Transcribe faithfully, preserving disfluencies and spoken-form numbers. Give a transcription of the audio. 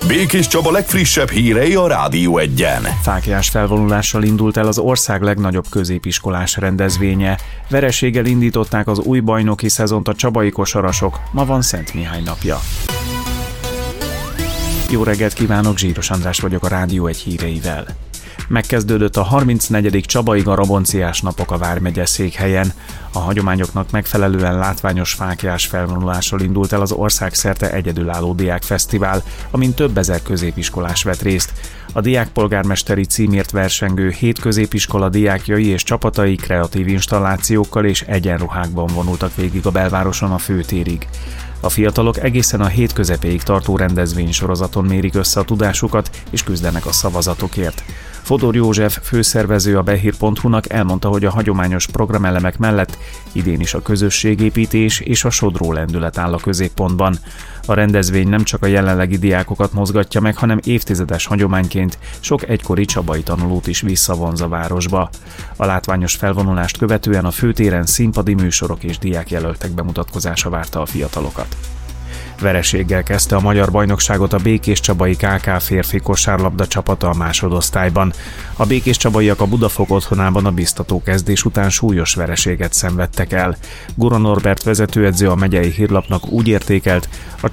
Békés Csaba legfrissebb hírei a Rádió Egyen. Fáklyás felvonulással indult el az ország legnagyobb középiskolás rendezvénye. Vereséggel indították az új bajnoki szezont a csabai kosarasok, ma van Szent Mihály napja. Jó reggelt kívánok, Zsíros András vagyok a Rádió Egy híreivel. Megkezdődött a harmincnegyedik csabai garabonciás napok a vármegye székhelyen. A hagyományoknak megfelelően látványos fáklyás felvonulással indult el az országszerte egyedülálló diákfesztivál, amin több ezer középiskolás vett részt. A diákpolgármesteri címért versengő hét középiskola diákjai és csapatai kreatív installációkkal és egyenruhákban vonultak végig a belvároson a főtérig. A fiatalok egészen a hét közepéig tartó rendezvénysorozaton mérik össze a tudásukat és küzdenek a szavazatokért. Fodor József, főszervező a behír pont hu-nak elmondta, hogy a hagyományos programelemek mellett idén is a közösségépítés és a sodró lendület áll a középpontban. A rendezvény nem csak a jelenlegi diákokat mozgatja meg, hanem évtizedes hagyományként sok egykori csabai tanulót is visszavonz a városba. A látványos felvonulást követően a főtéren színpadi műsorok és diákjelöltek bemutatkozása várta a fiatalokat. Vereséggel kezdte a magyar bajnokságot a békéscsabai ká ká férfi kosárlabda csapata a másodosztályban. A békéscsabaiak a Budafok otthonában a biztató kezdés után súlyos vereséget szenvedtek el. Gura Norbert vezetőedző a megyei hírlapnak úgy értékelt, a